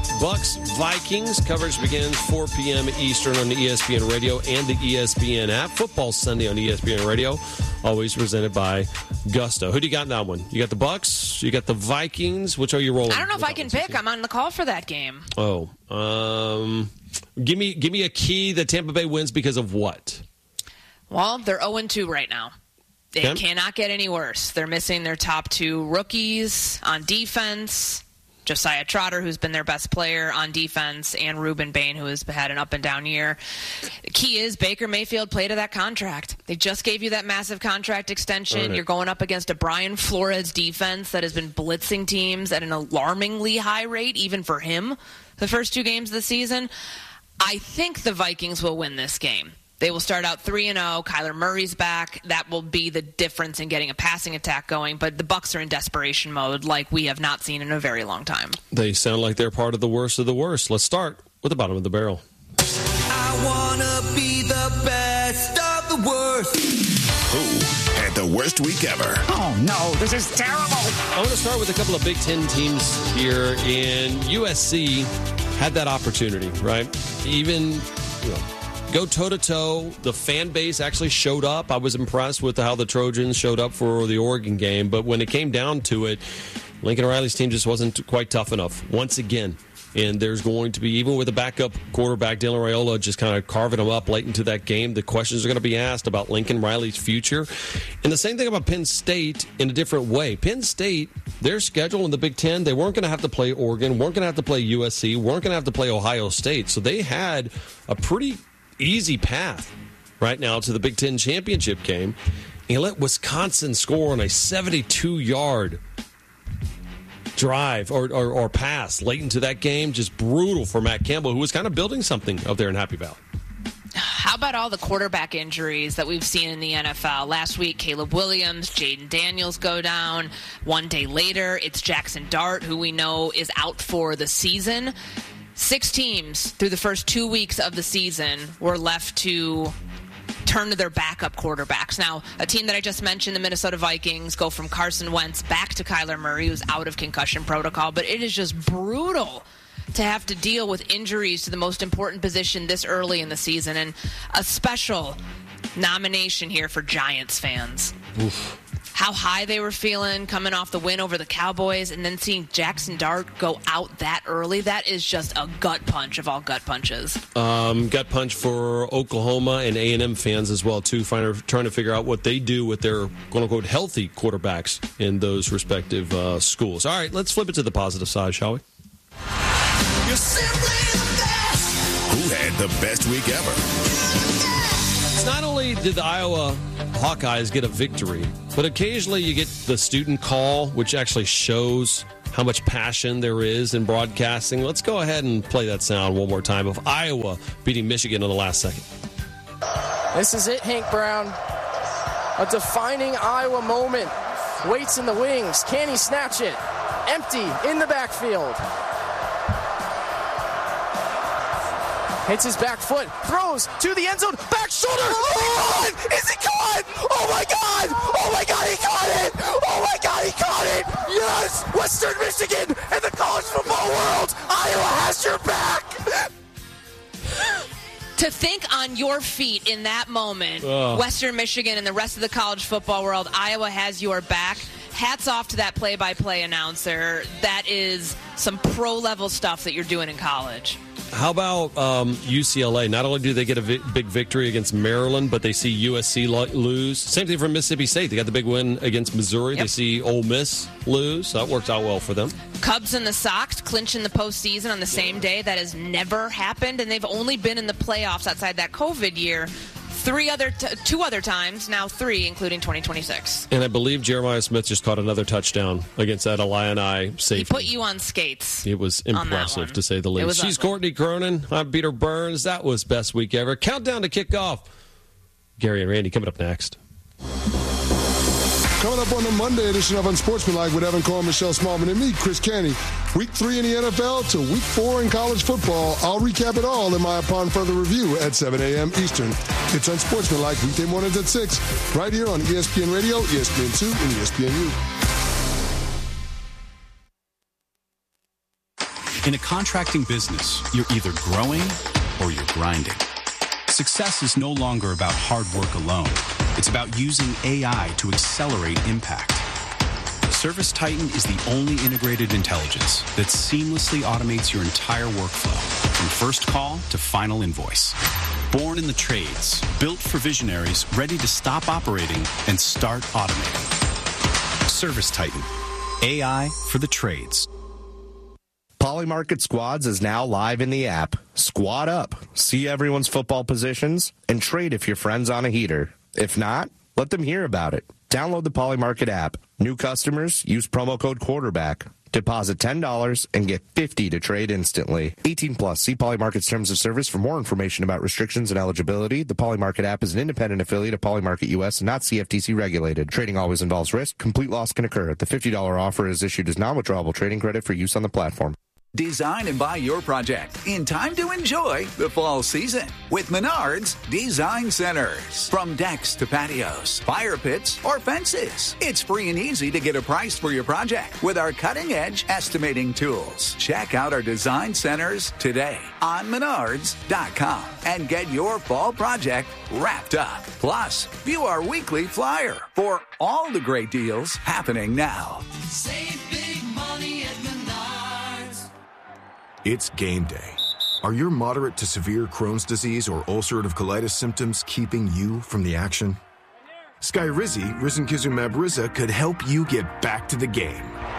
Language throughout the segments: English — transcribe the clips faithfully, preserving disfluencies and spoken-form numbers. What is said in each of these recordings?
Bucks Vikings. Coverage begins four p.m. Eastern on the E S P N Radio and the E S P N app. Football Sunday on E S P N Radio, always presented by Gusto. Who do you got in that one? You got the Bucks? You got the Vikings? Which are you rolling? I don't know if I can pick. I'm on the call for that game. Oh, um, give me give me a key that Tampa Bay wins because of what? Well, they're oh and two right now. It okay. cannot get any worse. They're missing their top two rookies on defense. Josiah Trotter, who's been their best player on defense, and Ruben Bain, who has had an up-and-down year. The key is Baker Mayfield played to that contract. They just gave you that massive contract extension. You're going up against a Brian Flores defense that has been blitzing teams at an alarmingly high rate, even for him, the first two games of the season. I think the Vikings will win this game. They will start out three and oh. Kyler Murray's back. That will be the difference in getting a passing attack going. But the Bucs are in desperation mode like we have not seen in a very long time. They sound like they're part of the worst of the worst. Let's start with the bottom of the barrel. I want to be the best of the worst. Who had the worst week ever? Oh, no, this is terrible. I want to start with a couple of Big Ten teams here. And U S C had that opportunity, right? Even, you know, go toe-to-toe. The fan base actually showed up. I was impressed with how the Trojans showed up for the Oregon game. But when it came down to it, Lincoln Riley's team just wasn't quite tough enough once again. And there's going to be, even with a backup quarterback, Dylan Raiola, just kind of carving them up late into that game, the questions are going to be asked about Lincoln Riley's future. And the same thing about Penn State in a different way. Penn State, their schedule in the Big Ten, they weren't going to have to play Oregon, weren't going to have to play U S C, weren't going to have to play Ohio State. So they had a pretty easy path right now to the Big Ten championship game. And let Wisconsin score on a seventy-two-yard drive or, or, or pass late into that game. Just brutal for Matt Campbell, who was kind of building something up there in Happy Valley. How about all the quarterback injuries that we've seen in the N F L? Last week, Caleb Williams, Jaden Daniels go down. One day later, it's Jackson Dart, who we know is out for the season. Six teams through the first two weeks of the season were left to turn to their backup quarterbacks. Now, a team that I just mentioned, the Minnesota Vikings, go from Carson Wentz back to Kyler Murray, who's out of concussion protocol. But it is just brutal to have to deal with injuries to the most important position this early in the season. And a special nomination here for Giants fans. Oof. How high they were feeling coming off the win over the Cowboys, and then seeing Jackson Dart go out that early, that is just a gut punch of all gut punches. Um, gut punch for Oklahoma and A and M fans as well, too, trying to figure out what they do with their quote-unquote healthy quarterbacks in those respective uh, schools. All right, let's flip it to the positive side, shall we? You're simply the best. Who had the best week ever? Not only did the Iowa Hawkeyes get a victory, but occasionally you get the student call, which actually shows how much passion there is in broadcasting. Let's go ahead and play that sound one more time of Iowa beating Michigan in the last second. This is it, Hank Brown. A defining Iowa moment. Waits in the wings. Can he snatch it? Empty in the backfield. Hits his back foot, throws to the end zone, back shoulder. Oh, is he caught? Oh my God! Oh my God, he caught it! Oh my God, he caught it! Yes! Western Michigan and the college football world, Iowa has your back! To think on your feet in that moment, oh. Western Michigan and the rest of the college football world, Iowa has your back. Hats off to that play-by-play announcer. That is some pro-level stuff that you're doing in college. How about um, U C L A? Not only do they get a vi- big victory against Maryland, but they see U S C lo- lose. Same thing for Mississippi State. They got the big win against Missouri. Yep. They see Ole Miss lose. So that works out well for them. Cubs and the Sox clinching the postseason on the same day. That has never happened, and they've only been in the playoffs outside that COVID year three other, t- two other times, now three, including twenty twenty-six. And I believe Jeremiah Smith just caught another touchdown against that Illini safety. He put you on skates. It was impressive, to say the least. She's ugly. Courtney Cronin. I'm Peter Burns. That was best week ever. Countdown to kickoff. Gary and Randy coming up next. Coming up on the Monday edition of Unsportsmanlike with Evan Cohen, Michelle Smallman, and me, Chris Canty. Week three in the N F L to week four in college football. I'll recap it all in my Upon Further Review at seven a.m. Eastern. It's Unsportsmanlike weekday mornings at six, right here on E S P N Radio, E S P N two, and E S P N U. In a contracting business, you're either growing or you're grinding. Success is no longer about hard work alone. It's about using A I to accelerate impact. ServiceTitan is the only integrated intelligence that seamlessly automates your entire workflow, from first call to final invoice. Born in the trades, built for visionaries ready to stop operating and start automating. ServiceTitan, A I for the trades. Polymarket Squads is now live in the app. Squad up, see everyone's football positions, and trade if your friend's on a heater. If not, let them hear about it. Download the Polymarket app. New customers, use promo code quarterback. Deposit ten dollars and get fifty dollars to trade instantly. eighteen plus. See Polymarket's terms of service for more information about restrictions and eligibility. The Polymarket app is an independent affiliate of Polymarket U S and not C F T C regulated. Trading always involves risk. Complete loss can occur. The fifty dollars offer is issued as non-withdrawable trading credit for use on the platform. Design and buy your project in time to enjoy the fall season with Menards Design Centers. From decks to patios, fire pits, or fences, it's free and easy to get a price for your project with our cutting-edge estimating tools. Check out our design centers today on menards dot com and get your fall project wrapped up. Plus, view our weekly flyer for all the great deals happening now. Save big money at Menards. It's game day. Are your moderate to severe Crohn's disease or ulcerative colitis symptoms keeping you from the action? Skyrizi, risankizumab Riza, could help you get back to the game.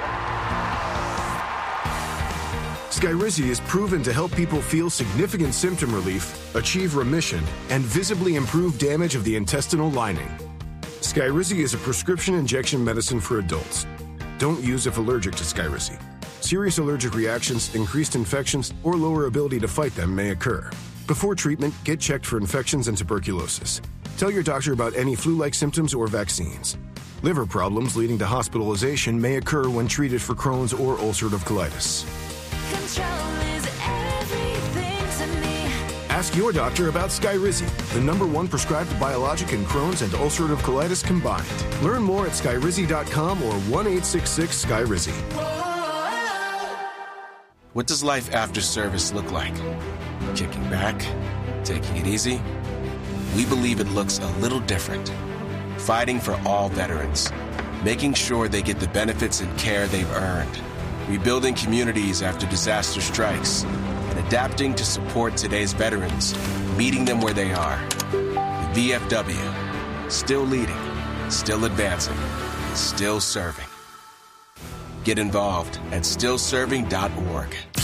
Skyrizi is proven to help people feel significant symptom relief, achieve remission, and visibly improve damage of the intestinal lining. Skyrizi is a prescription injection medicine for adults. Don't use if allergic to Skyrizi. Serious allergic reactions, increased infections, or lower ability to fight them may occur. Before treatment, get checked for infections and tuberculosis. Tell your doctor about any flu-like symptoms or vaccines. Liver problems leading to hospitalization may occur when treated for Crohn's or ulcerative colitis. Control is everything to me. Ask your doctor about Skyrizi, the number one prescribed biologic in Crohn's and ulcerative colitis combined. Learn more at skyrizi dot com or one eight six six Skyrizi. What does life after service look like? Kicking back? Taking it easy? We believe it looks a little different. Fighting for all veterans. Making sure they get the benefits and care they've earned. Rebuilding communities after disaster strikes. And adapting to support today's veterans. Meeting them where they are. The V F W. Still leading. Still advancing. Still serving. Get involved at still serving dot org.